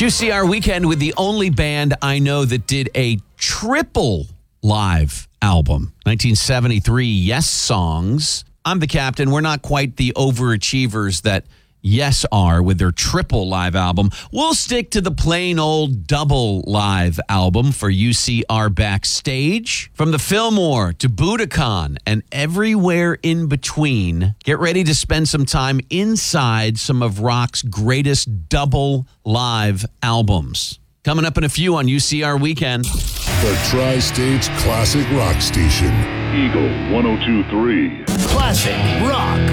UCR Weekend with the only band I know that did a triple live album. 1973 Yes songs. I'm the captain. We're not quite the overachievers that Yes are with their triple live album. We'll stick to the plain old double live album for UCR Backstage. From the Fillmore to Budokan and everywhere in between, get ready to spend some time inside some of rock's greatest double live albums. Coming up in a few on UCR Weekend. The Tri-State's classic rock station. Eagle 102.3. Classic rock.